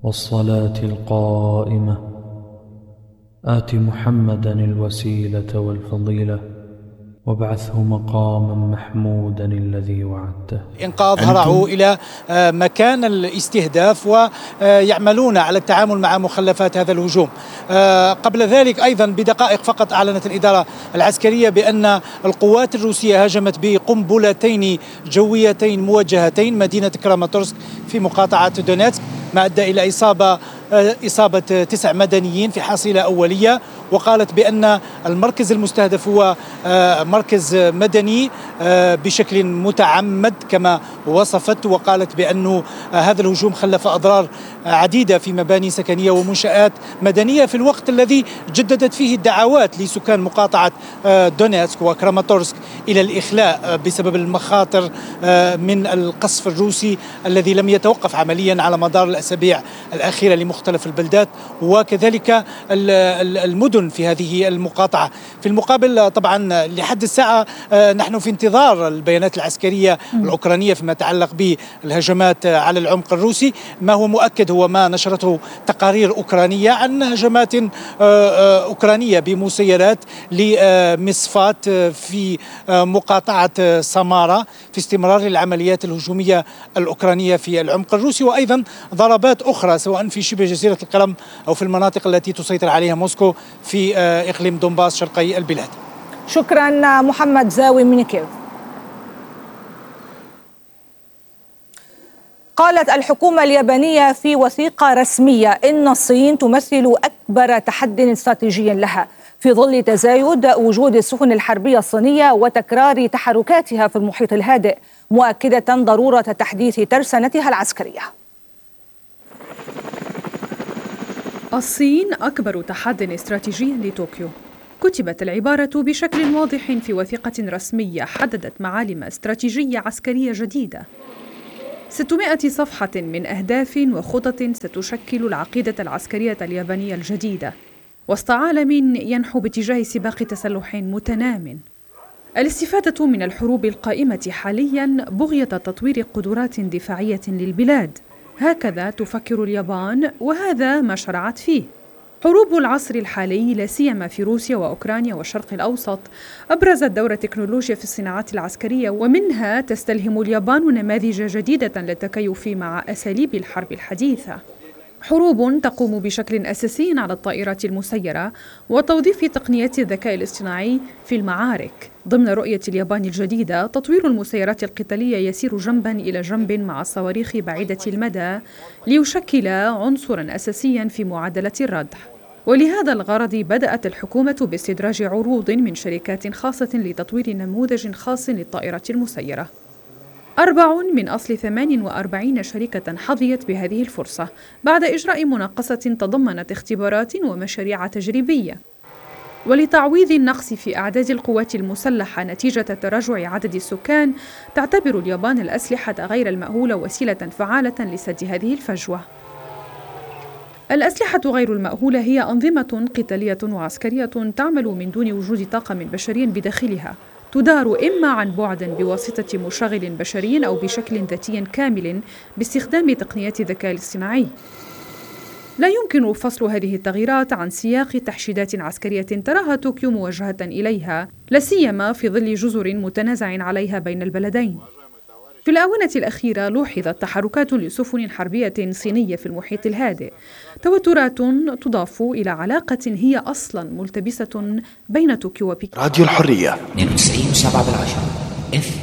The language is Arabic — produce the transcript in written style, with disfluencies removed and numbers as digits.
والصلاة القائمة آت محمدا الوسيلة والفضيلة وابعثه مقاما محمودا الذي وعدته. إنقاذ هرعوا إلى مكان الاستهداف ويعملون على التعامل مع مخلفات هذا الهجوم. قبل ذلك أيضا بدقائق فقط أعلنت الإدارة العسكرية بأن القوات الروسية هاجمت بقنبلتين جويتين موجهتين مدينة كراماتورسك في مقاطعة دونيتسك، ما أدى إلى إصابة 9 مدنيين في حصيلة أولية. وقالت بأن المركز المستهدف هو مركز مدني بشكل متعمد كما وصفت، وقالت بأن هذا الهجوم خلف أضرار عديدة في مباني سكنية ومنشآت مدنية في الوقت الذي جددت فيه الدعوات لسكان مقاطعة دونيتسك وكراماتورسك إلى الإخلاء بسبب المخاطر من القصف الروسي الذي لم يتوقف عمليا على مدار الأسابيع الأخيرة لمختلف البلدات وكذلك المدن في هذه المقاطعة. في المقابل طبعا لحد الساعة نحن في انتظار البيانات العسكرية الأوكرانية فيما يتعلق بالهجمات على العمق الروسي. ما هو مؤكد هو ما نشرته تقارير أوكرانية عن هجمات أوكرانية بمسيرات لمصفات في مقاطعة سمارة في استمرار العمليات الهجومية الأوكرانية في العمق الروسي، وأيضا ضربات أخرى سواء في شبه جزيرة القرم أو في المناطق التي تسيطر عليها موسكو في إقليم دونباس شرقي البلاد. شكرا محمد زاوي من كييف. قالت الحكومة اليابانية في وثيقة رسمية إن الصين تمثل أكبر تحد استراتيجي لها في ظل تزايد وجود السفن الحربية الصينية وتكرار تحركاتها في المحيط الهادئ، مؤكدة ضرورة تحديث ترسانتها العسكرية. الصين أكبر تحد استراتيجي لطوكيو. كتبت العبارة بشكل واضح في وثيقة رسمية حددت معالم استراتيجية عسكرية جديدة، 600 صفحة من أهداف وخطط ستشكل العقيدة العسكرية اليابانية الجديدة وسط عالم ينحو باتجاه سباق تسلح متنام. الاستفادة من الحروب القائمة حالياً بغية تطوير قدرات دفاعية للبلاد، هكذا تفكر اليابان وهذا ما شرعت فيه. حروب العصر الحالي لا سيما في روسيا وأوكرانيا والشرق الأوسط أبرزت دور التكنولوجيا في الصناعات العسكرية، ومنها تستلهم اليابان نماذج جديدة للتكيف مع أساليب الحرب الحديثة. حروب تقوم بشكل أساسي على الطائرات المسيرة وتوظيف تقنيات الذكاء الاصطناعي في المعارك. ضمن رؤية اليابان الجديدة تطوير المسيرات القتالية يسير جنبا إلى جنب مع الصواريخ بعيدة المدى ليشكل عنصرا أساسيا في معادلة الردع. ولهذا الغرض بدأت الحكومة باستدراج عروض من شركات خاصة لتطوير نموذج خاص للطائرة المسيرة. 4 من أصل 48 شركة حظيت بهذه الفرصة بعد إجراء مناقصة تضمنت اختبارات ومشاريع تجريبية. ولتعويض النقص في أعداد القوات المسلحة نتيجة تراجع عدد السكان، تعتبر اليابان الأسلحة غير المأهولة وسيلة فعالة لسد هذه الفجوة. الأسلحة غير المأهولة هي أنظمة قتالية وعسكرية تعمل من دون وجود طاقم بشري بداخلها، تدار إما عن بعد بواسطة مشغل بشري أو بشكل ذاتي كامل باستخدام تقنيات الذكاء الاصطناعي. لا يمكن فصل هذه التغييرات عن سياق تحشيدات عسكرية تراها طوكيو موجهة إليها، لا سيما في ظل جزر متنازع عليها بين البلدين. في الآونة الأخيرة لوحظت تحركات لسفن حربية صينية في المحيط الهادئ، توترات تضاف إلى علاقة هي أصلا ملتبسة بين طوكيو وبكين. راديو الحرية 92.7